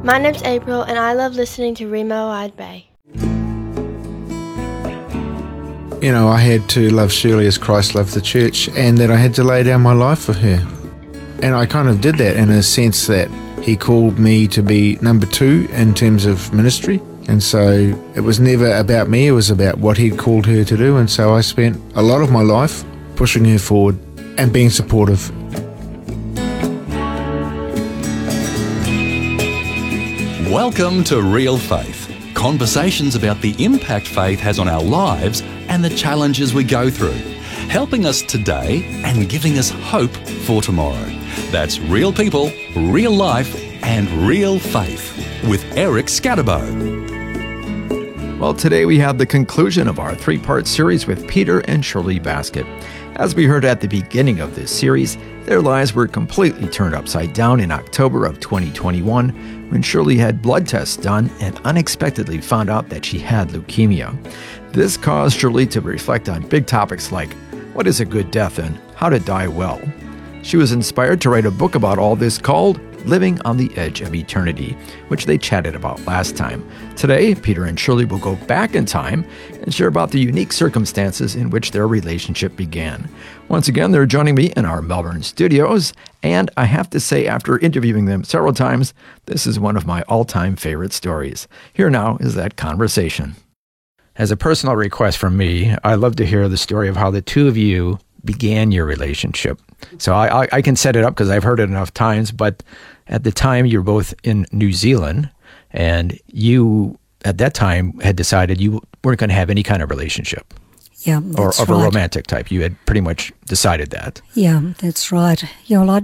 My name's April, and I love listening to Remo Wide Bay. You know, I had to love Shirley as Christ loved the church, and that I had to lay down my life for her. And I kind of did that in a sense that he called me to be number 2 in terms of ministry. And so it was never about me, it was about what he'd called her to do. And so I spent a lot of my life pushing her forward and being supportive. Welcome to Real Faith. Conversations about the impact faith has on our lives and the challenges we go through, helping us today and giving us hope for tomorrow. That's real people, real life, and real faith with Eric Scatterbo. Well, today we have the conclusion of our 3-part series with Peter and Shirley Baskett. As we heard at the beginning of this series, their lives were completely turned upside down in October of 2021 when Shirley had blood tests done and unexpectedly found out that she had leukemia. This caused Shirley to reflect on big topics like what is a good death and how to die well. She was inspired to write a book about all this called Living on the Edge of Eternity, which they chatted about last time. Today, Peter and Shirley will go back in time and share about the unique circumstances in which their relationship began. Once again, they're joining me in our Melbourne studios, and I have to say, after interviewing them several times, this is one of my all-time favorite stories. Here now is that conversation. As a personal request from me, I'd love to hear the story of how the two of you began your relationship. So I can set it up because I've heard it enough times, but at the time you were both in New Zealand, and you at that time had decided you weren't going to have any kind of relationship. Yeah, or that's of right. a romantic type. You had pretty much decided that. Yeah, that's right. Yeah, well,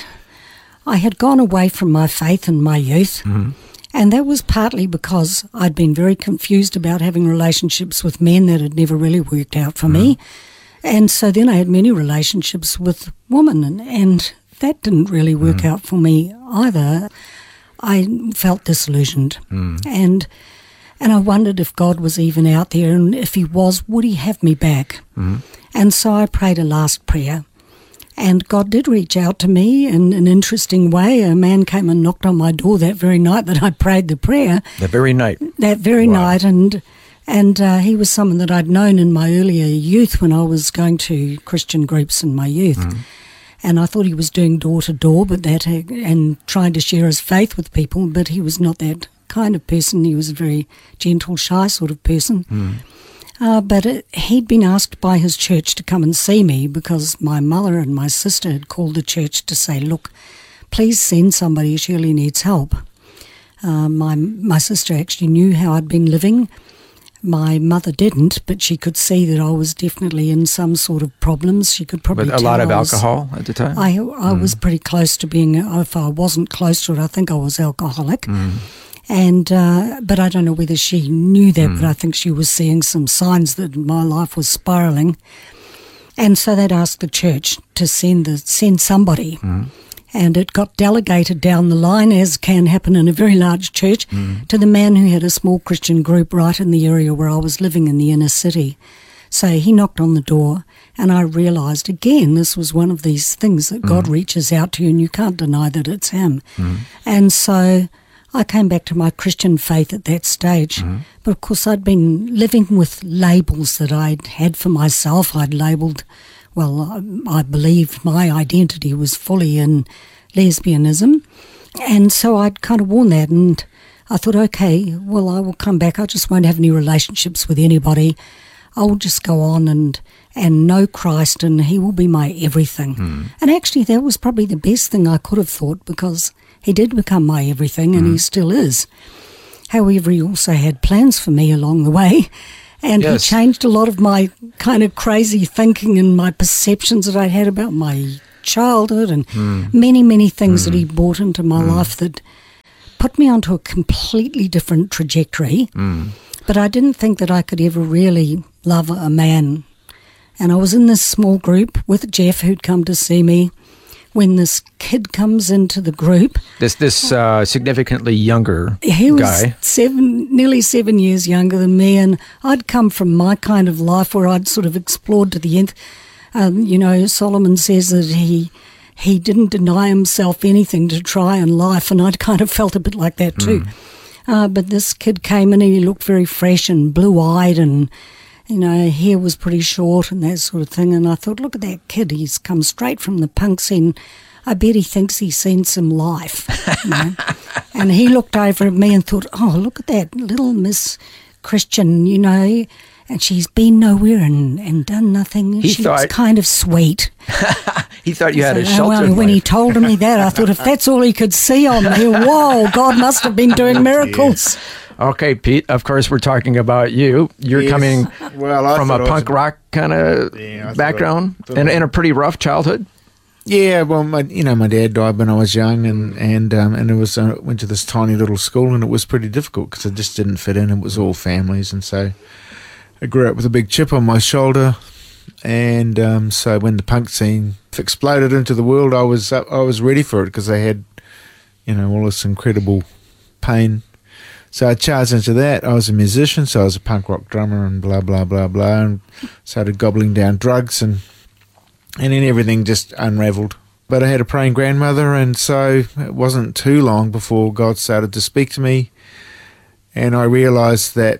I had gone away from my faith in my youth, and that was partly because I'd been very confused about having relationships with men that had never really worked out for me. And so then I had many relationships with women, and that didn't really work out for me either. I felt disillusioned, and I wondered if God was even out there, and if he was, would he have me back? And so I prayed a last prayer, and God did reach out to me in an interesting way. A man came and knocked on my door that very night that I prayed the prayer. That very night? That very night, and he was someone that I'd known in my earlier youth when I was going to Christian groups in my youth. And I thought he was doing door-to-door and trying to share his faith with people, but he was not that kind of person. He was a very gentle, shy sort of person. But he'd been asked by his church to come and see me because my mother and my sister had called the church to say, look, please send somebody, Shirley needs help. My sister actually knew how I'd been living. My mother didn't, but she could see that I was definitely in some sort of problems. She could probably But a lot of alcohol at the time? I was pretty close to being, if I wasn't close to it, I think I was alcoholic. And but I don't know whether she knew that, but I think she was seeing some signs that my life was spiralling. And so they'd asked the church to send somebody. And it got delegated down the line, as can happen in a very large church, to the man who had a small Christian group right in the area where I was living in the inner city. So he knocked on the door, and I realised, again, this was one of these things that God reaches out to you and you can't deny that it's him. And so I came back to my Christian faith at that stage. But of course I'd been living with labels that I'd had for myself. I'd labelled, well, I believed my identity was fully in lesbianism. And so I'd kind of worn that, and I thought, okay, well, I will come back. I just won't have any relationships with anybody. I'll just go on and know Christ, and he will be my everything. And actually that was probably the best thing I could have thought, because he did become my everything, and he still is. However, he also had plans for me along the way. And he changed a lot of my kind of crazy thinking and my perceptions that I had about my childhood, and many, many things that he brought into my life that put me onto a completely different trajectory. But I didn't think that I could ever really love a man. And I was in this small group with Jeff, who'd come to see me. When this kid comes into the group, This significantly younger he was guy. nearly 7 years younger than me, and I'd come from my kind of life where I'd sort of explored to the nth. Solomon says that he he didn't deny himself anything to try in life, and I'd kind of felt a bit like that too. But this kid came in and he looked very fresh and blue-eyed, and hair was pretty short and that sort of thing. And I thought, look at that kid, he's come straight from the punk scene. I bet he thinks he's seen some life. And he looked over at me and thought, oh, look at that little Miss Christian, and she's been nowhere and done nothing. She was kind of sweet. He thought you had a shelter. Well, when he told me that, I thought if that's all he could see on me, whoa, God must have been doing miracles. Okay, Pete, of course we're talking about you. You're coming from a punk rock kind of background and a pretty rough childhood. Yeah, well, my dad died when I was young, and it was went to this tiny little school, and it was pretty difficult because I just didn't fit in. It was all families, and so I grew up with a big chip on my shoulder, and so when the punk scene exploded into the world, I was ready for it because I had, all this incredible pain. So I charged into that. I was a musician, so I was a punk rock drummer and blah blah blah blah, and started gobbling down drugs and then everything just unraveled. But I had a praying grandmother, and so it wasn't too long before God started to speak to me, and I realised that,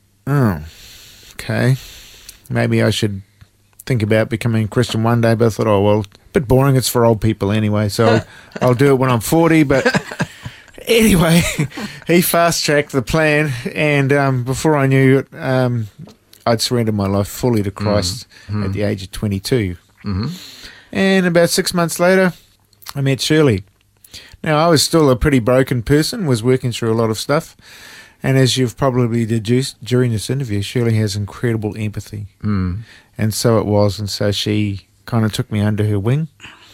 okay, maybe I should think about becoming a Christian one day. But I thought, a bit boring, it's for old people anyway, so I'll do it when I'm 40. But anyway, he fast-tracked the plan, and before I knew it, I'd surrendered my life fully to Christ at the age of 22. And about 6 months later, I met Shirley. Now, I was still a pretty broken person, was working through a lot of stuff. And as you've probably deduced during this interview, Shirley has incredible empathy. And so it was. And so she kind of took me under her wing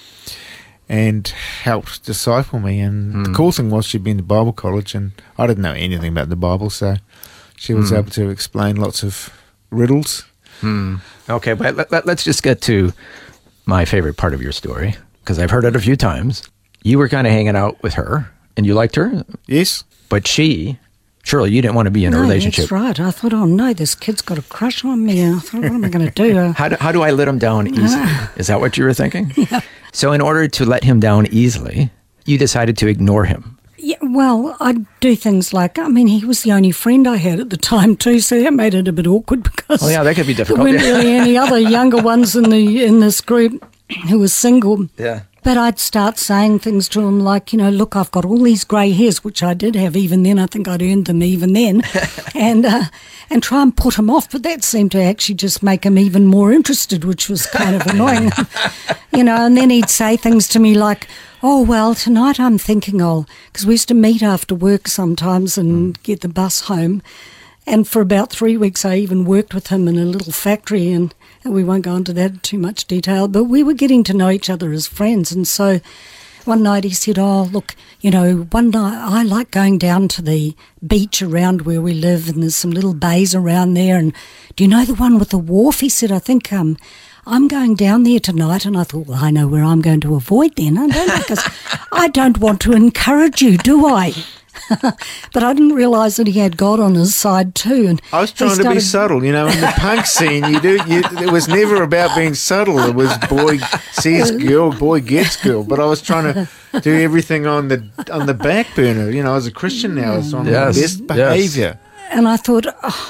and helped disciple me. And the cool thing was she'd been to Bible college, and I didn't know anything about the Bible, so she was able to explain lots of riddles. Okay, but let's just get to my favorite part of your story, because I've heard it a few times. You were kind of hanging out with her, and you liked her? Yes. But surely you didn't want to be in a relationship. That's right. I thought, oh no, this kid's got a crush on me. And I thought, what am I going to do? How do I let him down easily? Is that what you were thinking? Yeah. So in order to let him down easily, you decided to ignore him. Yeah, well, I'd do things like, he was the only friend I had at the time too, so that made it a bit awkward because that could be difficult. There weren't really any other younger ones in this group who was single. Yeah. But I'd start saying things to him like, look, I've got all these grey hairs, which I did have even then. I think I'd earned them even then, and try and put him off. But that seemed to actually just make him even more interested, which was kind of annoying, And then he'd say things to me like, oh, well, tonight I'm thinking because we used to meet after work sometimes and get the bus home. And for about 3 weeks, I even worked with him in a little factory, and we won't go into that in too much detail, but we were getting to know each other as friends. And so one night he said, oh, look, one night I like going down to the beach around where we live, and there's some little bays around there. And do you know the one with the wharf? He said, I think I'm going down there tonight. And I thought, well, I know where I'm going to avoid then. I don't, because I don't want to encourage you, do I? But I didn't realise that he had God on his side too. And I was trying to be subtle, in the punk scene. It was never about being subtle. It was boy sees girl, boy gets girl. But I was trying to do everything on the back burner. I was a Christian now. I was on the best behaviour. And I thought,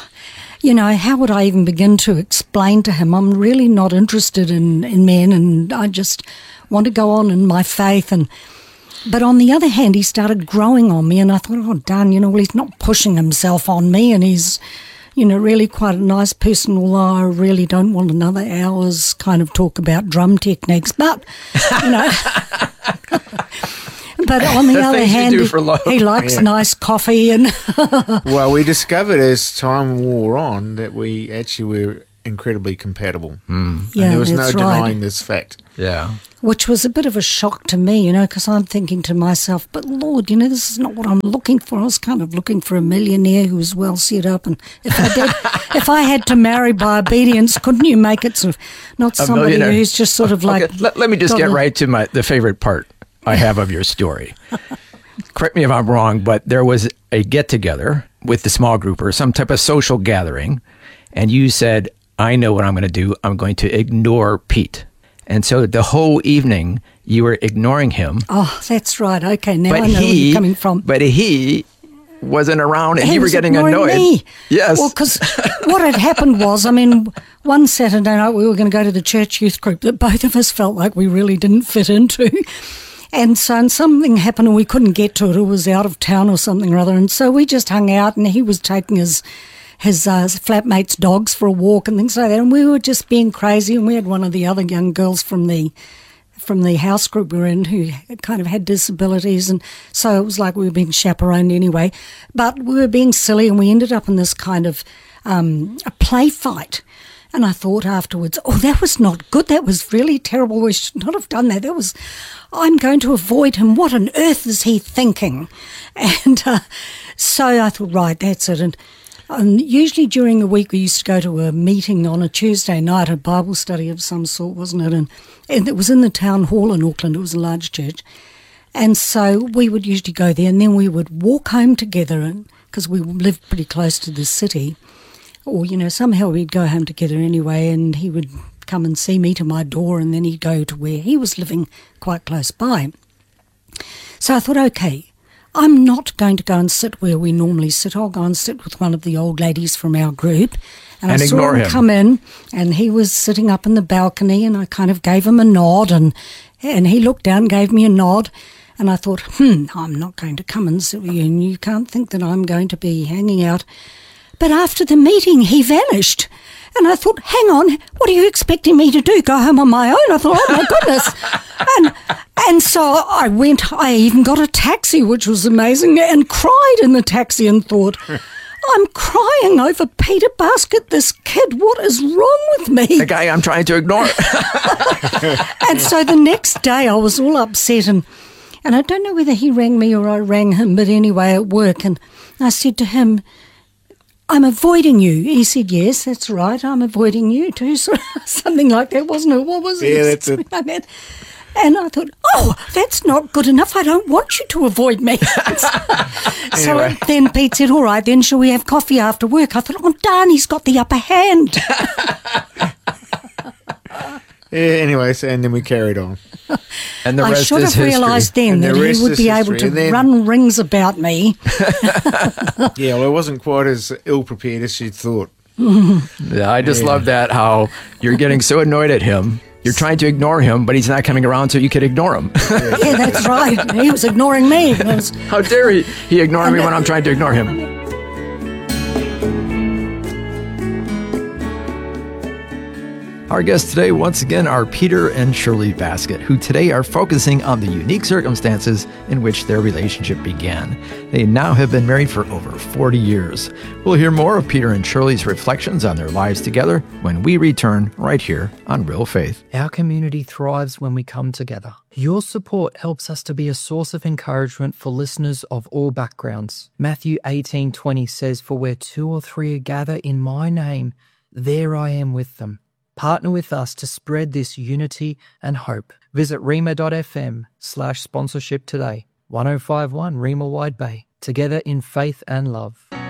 how would I even begin to explain to him? I'm really not interested in men, and I just want to go on in my faith. But on the other hand, he started growing on me, and I thought, oh, darn, well, he's not pushing himself on me, and he's, really quite a nice person, although I really don't want another hour's kind of talk about drum techniques. But, but on the other hand, he likes nice coffee. And well, we discovered as time wore on that we actually were incredibly compatible. And there was no denying this fact. Yeah. Which was a bit of a shock to me, because I'm thinking to myself, but Lord, this is not what I'm looking for. I was kind of looking for a millionaire who was well set up, and if I had to marry by obedience, couldn't you make it sort of not somebody who's just sort of like... Okay. Let me just get right to the favorite part I have of your story. Correct me if I'm wrong, but there was a get-together with the small group or some type of social gathering, and you said, I know what I'm going to do. I'm going to ignore Pete. And so the whole evening you were ignoring him. Oh, that's right. Okay, now But I know where you're coming from. But he wasn't around and He you were was getting ignoring annoyed. me. Yes. Well, because what had happened was, one Saturday night we were going to go to the church youth group that both of us felt like we really didn't fit into. And so something happened and we couldn't get to it. It was out of town or something or other. And so we just hung out and he was taking his flatmates' dogs for a walk and things like that. And we were just being crazy. And we had one of the other young girls from the house group we were in who kind of had disabilities, and so it was like we were being chaperoned anyway. But we were being silly and we ended up in this kind of a play fight. And I thought afterwards, oh, that was not good. That was really terrible. We should not have done that. I'm going to avoid him. What on earth is he thinking? And so I thought, right, that's it. And usually during the week we used to go to a meeting on a Tuesday night, a Bible study of some sort, wasn't it? And it was in the town hall in Auckland. It was a large church. And so we would usually go there and then we would walk home together because we lived pretty close to the city. Or, somehow we'd go home together anyway, and he would come and see me to my door and then he'd go to where he was living quite close by. So I thought, okay, I'm not going to go and sit where we normally sit. I'll go and sit with one of the old ladies from our group. And I saw him come in, and he was sitting up in the balcony, and I kind of gave him a nod, and he looked down, gave me a nod, and I thought, I'm not going to come and sit with you, and you can't think that I'm going to be hanging out. But after the meeting, he vanished. And I thought, hang on, what are you expecting me to do? Go home on my own? I thought, oh my goodness. And so I even got a taxi, which was amazing, and cried in the taxi and thought, I'm crying over Peter Basket, this kid. What is wrong with me? The guy I'm trying to ignore. And so the next day I was all upset and I don't know whether he rang me or I rang him, but anyway, at work. And I said to him, I'm avoiding you. He said, yes, that's right. I'm avoiding you too. So, something like that, wasn't it? What was it? Yeah, that's it. Like that. And I thought, oh, that's not good enough. I don't want you to avoid me. So then Pete said, all right, then shall we have coffee after work? I thought, oh, darn, he's got the upper hand. Yeah, anyway, and then we carried on. And the I rest should is have realised then And that the he rest would is be able history. to And then- run rings about me. Yeah, well, it wasn't quite as ill-prepared as she'd thought. Yeah, I just love that, how you're getting so annoyed at him. You're trying to ignore him, but he's not coming around so you can ignore him. Yeah, that's right. He was ignoring me. How dare he ignore me when I'm trying to ignore him? Our guests today, once again, are Peter and Shirley Basket, who today are focusing on the unique circumstances in which their relationship began. They now have been married for over 40 years. We'll hear more of Peter and Shirley's reflections on their lives together when we return right here on Real Faith. Our community thrives when we come together. Your support helps us to be a source of encouragement for listeners of all backgrounds. Matthew 18:20 says, "For where 2 or 3 are gathered in my name, there I am with them." Partner with us to spread this unity and hope. Visit rema.fm/sponsorship today. 1051 Rema Wide Bay. Together in faith and love.